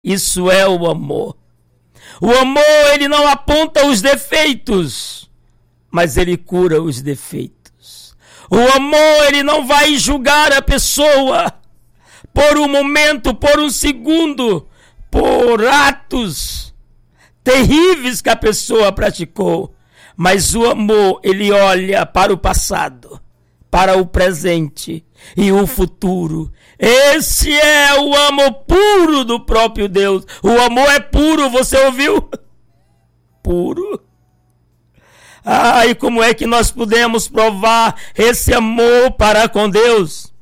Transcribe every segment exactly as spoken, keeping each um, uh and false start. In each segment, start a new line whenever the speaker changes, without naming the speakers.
Isso é o amor. O amor, ele não aponta os defeitos, mas ele cura os defeitos. O amor, ele não vai julgar a pessoa por um momento, por um segundo, por atos terríveis que a pessoa praticou. Mas o amor, ele olha para o passado, para o presente e o futuro. Esse é o amor puro do próprio Deus. O amor é puro, você ouviu? Puro. Ah, e como é que nós podemos provar esse amor para com Deus?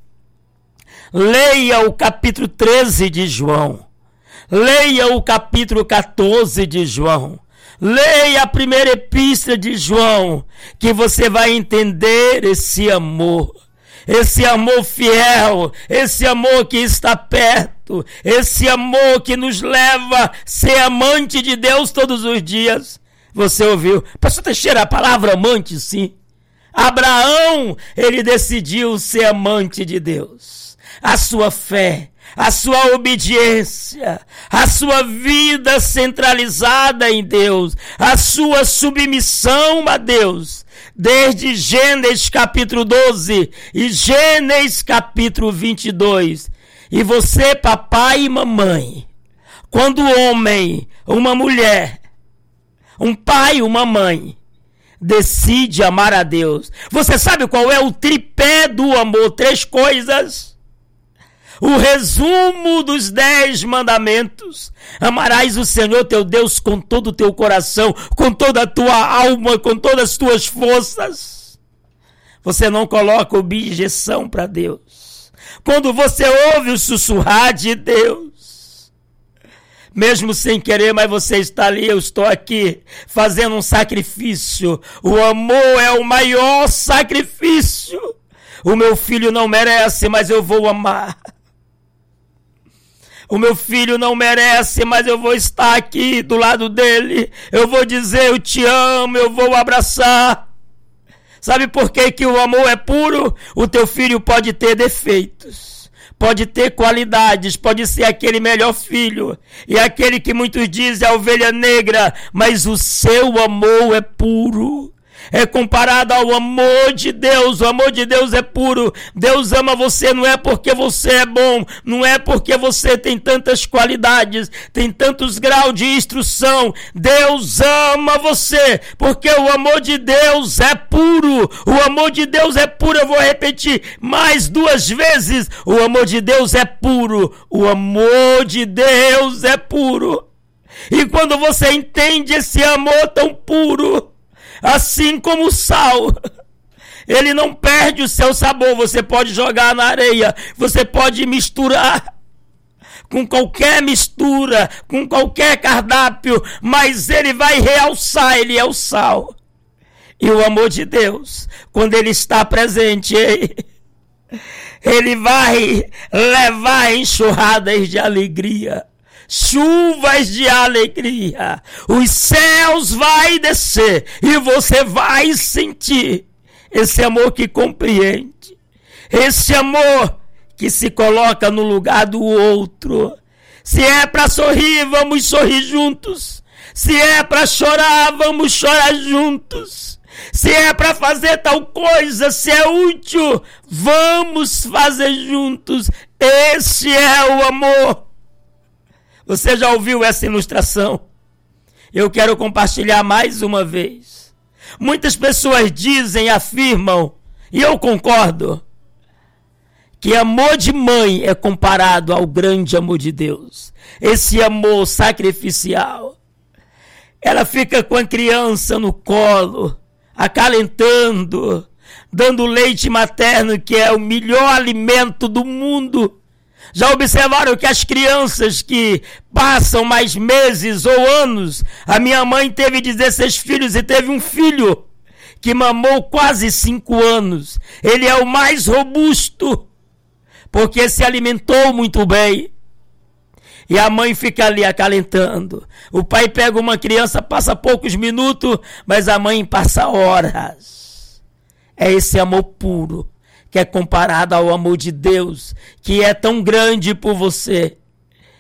Leia o capítulo treze de João. Leia o capítulo quatorze de João. Leia a primeira epístola de João, que você vai entender esse amor. Esse amor fiel, esse amor que está perto, esse amor que nos leva a ser amante de Deus todos os dias. Você ouviu? Pastor Teixeira, a palavra amante, sim. Abraão, ele decidiu ser amante de Deus. A sua fé, a sua obediência, a sua vida centralizada em Deus, a sua submissão a Deus, desde Gênesis capítulo doze e Gênesis capítulo vinte e dois. E você, papai e mamãe, quando o homem, uma mulher, um pai, uma mãe, decide amar a Deus, você sabe qual é o tripé do amor? Três coisas. O resumo dos dez mandamentos: amarás o Senhor teu Deus com todo o teu coração, com toda a tua alma, com todas as tuas forças. Você não coloca objeção para Deus. Quando você ouve o sussurrar de Deus, mesmo sem querer, mas você está ali, eu estou aqui, fazendo um sacrifício. O amor é o maior sacrifício. O meu filho não merece, mas eu vou amar. O meu filho não merece, mas eu vou estar aqui do lado dele. Eu vou dizer, eu te amo, eu vou abraçar. Sabe por que que o amor é puro? O teu filho pode ter defeitos, pode ter qualidades, pode ser aquele melhor filho, e aquele que muitos dizem a ovelha negra, mas o seu amor é puro. É comparado ao amor de Deus. O amor de Deus é puro. Deus ama você não é porque você é bom, não é porque você tem tantas qualidades, tem tantos graus de instrução. Deus ama você porque o amor de Deus é puro. O amor de Deus é puro. Eu vou repetir mais duas vezes. O amor de Deus é puro. O amor de Deus é puro. E quando você entende esse amor tão puro, assim como o sal, ele não perde o seu sabor. Você pode jogar na areia, você pode misturar com qualquer mistura, com qualquer cardápio, mas ele vai realçar, ele é o sal. E o amor de Deus, quando ele está presente, ele vai levar enxurradas de alegria, chuvas de alegria. Os céus vai descer e você vai sentir esse amor que compreende, esse amor que se coloca no lugar do outro. Se é para sorrir, vamos sorrir juntos. Se é para chorar, vamos chorar juntos. Se é para fazer tal coisa, se é útil, vamos fazer juntos. Esse é o amor. Você já ouviu essa ilustração? Eu quero compartilhar mais uma vez. Muitas pessoas dizem, afirmam, e eu concordo, que amor de mãe é comparado ao grande amor de Deus. Esse amor sacrificial. Ela fica com a criança no colo, acalentando, dando leite materno, que é o melhor alimento do mundo. Já observaram que as crianças que passam mais meses ou anos, a minha mãe teve dezesseis filhos e teve um filho que mamou quase cinco anos. Ele é o mais robusto, porque se alimentou muito bem. E a mãe fica ali acalentando. O pai pega uma criança, passa poucos minutos, mas a mãe passa horas. É esse amor puro, que é comparado ao amor de Deus, que é tão grande por você.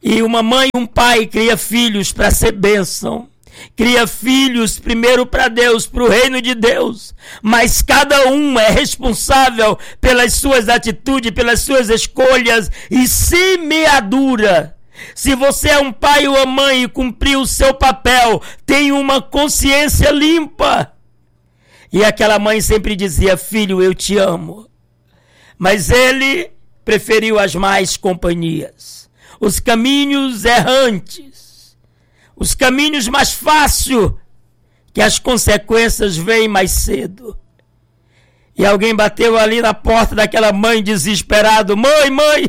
E uma mãe e um pai cria filhos para ser bênção. Cria filhos primeiro para Deus, para o reino de Deus. Mas cada um é responsável pelas suas atitudes, pelas suas escolhas e semeadura. Se você é um pai ou uma mãe e cumpriu o seu papel, tem uma consciência limpa. E aquela mãe sempre dizia: filho, eu te amo. Mas ele preferiu as más companhias, os caminhos errantes, os caminhos mais fáceis, que as consequências vêm mais cedo. E alguém bateu ali na porta daquela mãe desesperado: mãe, mãe,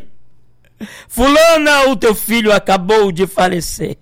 fulana, o teu filho acabou de falecer.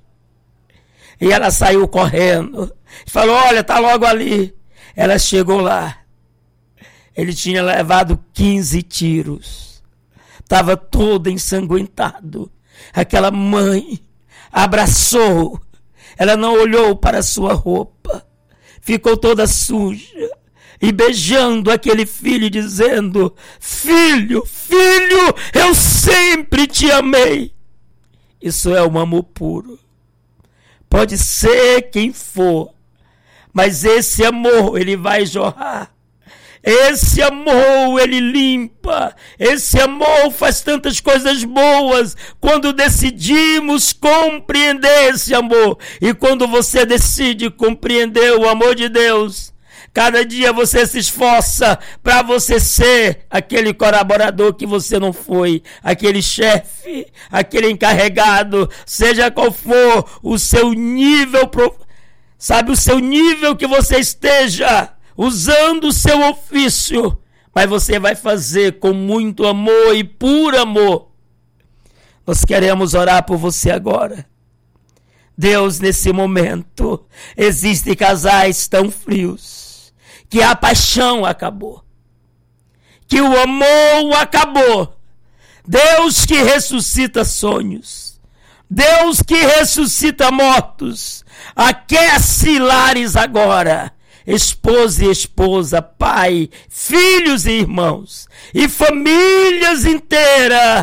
E ela saiu correndo e falou: olha, tá logo ali. Ela chegou lá. Ele tinha levado quinze tiros. Estava todo ensanguentado. Aquela mãe abraçou. Ela não olhou para a sua roupa. Ficou toda suja. E beijando aquele filho, dizendo: filho, filho, eu sempre te amei. Isso é um amor puro. Pode ser quem for, mas esse amor, ele vai jorrar. Esse amor, ele limpa. Esse amor faz tantas coisas boas quando decidimos compreender esse amor. E quando você decide compreender o amor de Deus, cada dia você se esforça para você ser aquele colaborador que você não foi, aquele chefe, aquele encarregado, seja qual for o seu nível, sabe, o seu nível que você esteja usando o seu ofício, mas você vai fazer com muito amor e por amor. Nós queremos orar por você agora. Deus, nesse momento, existem casais tão frios, que a paixão acabou, que o amor acabou. Deus que ressuscita sonhos, Deus que ressuscita mortos, aquece lares agora. Esposa e esposa, pai, filhos e irmãos, e famílias inteiras.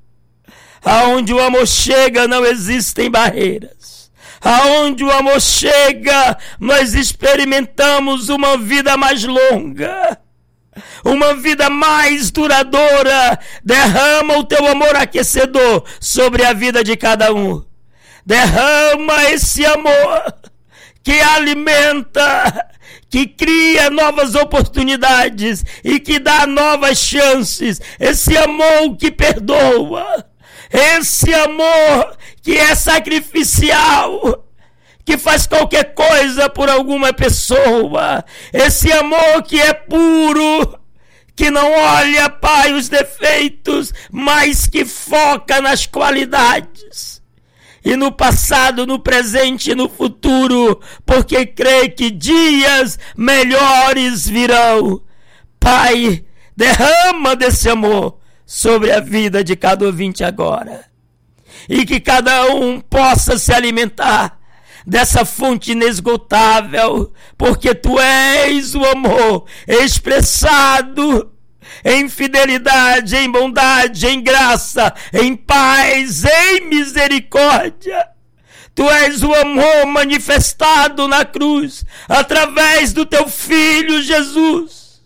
Aonde o amor chega não existem barreiras. Aonde o amor chega, nós experimentamos uma vida mais longa, uma vida mais duradoura. Derrama o teu amor aquecedor sobre a vida de cada um. Derrama esse amor que alimenta, que cria novas oportunidades e que dá novas chances. Esse amor que perdoa, esse amor que é sacrificial, que faz qualquer coisa por alguma pessoa, esse amor que é puro, que não olha, Pai, os defeitos, mas que foca nas qualidades. E no passado, no presente e no futuro, porque crê que dias melhores virão. Pai, derrama desse amor sobre a vida de cada ouvinte agora. E que cada um possa se alimentar dessa fonte inesgotável, porque Tu és o amor expressado em fidelidade, em bondade, em graça, em paz, em misericórdia. Tu és o amor manifestado na cruz, através do Teu Filho Jesus.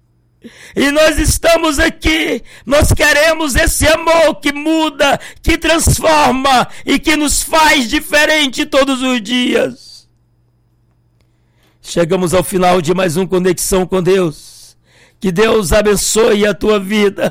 E nós estamos aqui, nós queremos esse amor que muda, que transforma e que nos faz diferente todos os dias. Chegamos ao final de mais um Conexão com Deus. Que Deus abençoe a tua vida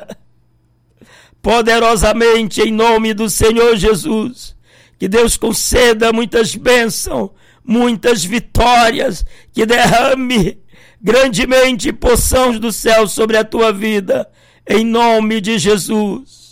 poderosamente em nome do Senhor Jesus. Que Deus conceda muitas bênçãos, muitas vitórias, que derrame grandemente porções do céu sobre a tua vida, em nome de Jesus.